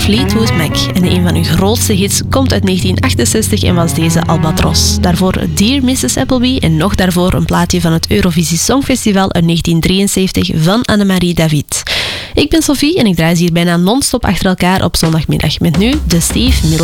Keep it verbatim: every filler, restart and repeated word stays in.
Fleetwood Mac. En een van hun grootste hits komt uit negentien achtenzestig en was deze Albatros. Daarvoor Dear missus Appleby en nog daarvoor een plaatje van het Eurovisie Songfestival uit negentien drieënzeventig van Annemarie David. Ik ben Sophie en ik draai ze hier bijna non-stop achter elkaar op zondagmiddag met nu de Steve Miller